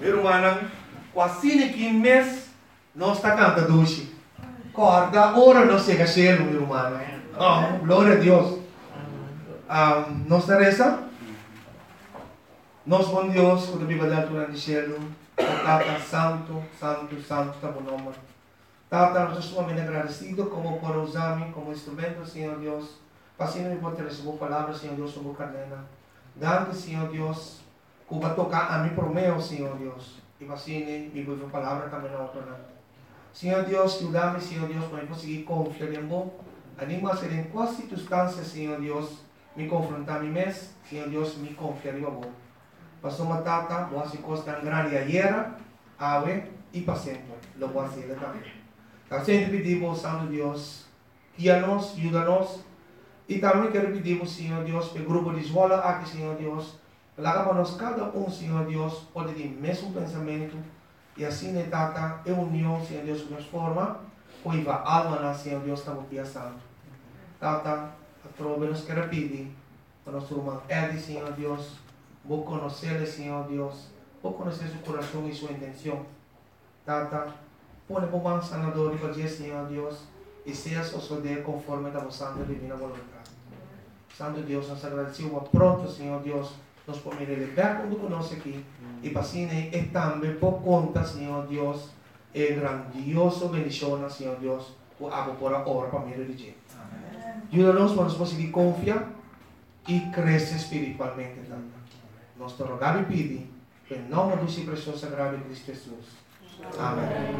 Irmã, quase que mês nós está cantando doce. Corda, ora não chega a ser, irmã. Oh, glória a Deus. Nós reza. Nós, bom Deus, quando a Bíblia dá durante o cielo, Tata, santo, santo, santo, está bom nome. Tata, nós estamos sumamente agradecidos como por usar-me como instrumento, Senhor Deus. Passando me por receber a palavra, Senhor Deus, sobre a cadena. Dando, Senhor Deus, que vai tocar a mim por meu, Senhor Deus. E passando me por a palavra também na outra. Senhor Deus, ajuda-me, Senhor Deus, para eu conseguir confiar em você. Anima a ser em quais circunstâncias, Senhor Deus, me confrontar a mim mesmo, Senhor Deus, me confiar em você. Passou uma tata, você costa grande ayer, ave e para sempre. Lo voy a hacer também. Então, sempre pedimos, Santo Deus, guia-nos, ajuda-nos. E também quero pedir, Senhor Deus, para o grupo de escola aqui, Senhor Deus, para nós cada Senhor Deus, pode ter o mesmo pensamento. E assim, tata, é união, Senhor Deus, de forma, que a alma, Senhor Deus, está pensando. Tata, a prova nos quer pedir, para nosso irmão Eddie, Senhor Deus, vou conhecer, Senhor Deus, vou conhecer seu coração e sua intenção. Tata, põe por mão sanador e fazer, Senhor Deus, e seja suceder conforme a vossa divina vontade. Santo Deus, nós agradecemos pronto, Senhor Deus, nós podemos liberar quando conosco aqui, e para assim, e também por conta, Senhor Deus, é grandioso bendição, Senhor Deus, o abo por a hora para me dirigir. Ajuda-nos para nós conseguir confiar e crescer espiritualmente também. Nós te rogamos e pedimos, em nome do seu precioso sagrado Cristo Jesus. Amém.